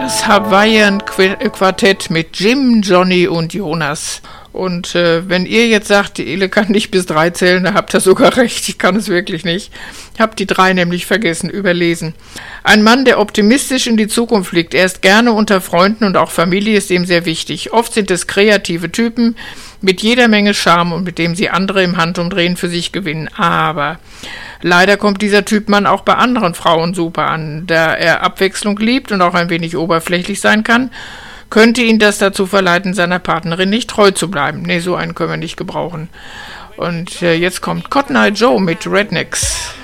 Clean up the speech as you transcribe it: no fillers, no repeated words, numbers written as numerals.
Das Hawaiian Quartett mit Jim, Johnny und Jonas. Und wenn ihr jetzt sagt, die Ele kann nicht bis 3 zählen, dann habt ihr sogar recht. Ich kann es wirklich nicht. Ich habe die 3 nämlich vergessen, überlesen. Ein Mann, der optimistisch in die Zukunft blickt. Er ist gerne unter Freunden und auch Familie ist ihm sehr wichtig. Oft sind es kreative Typen mit jeder Menge Charme und mit dem sie andere im Handumdrehen für sich gewinnen. Aber leider kommt dieser Typ Mann auch bei anderen Frauen super an. Da er Abwechslung liebt und auch ein wenig oberflächlich sein kann, könnte ihn das dazu verleiten, seiner Partnerin nicht treu zu bleiben. Nee, so einen können wir nicht gebrauchen. Und jetzt kommt Cotton Eye Joe mit Rednecks.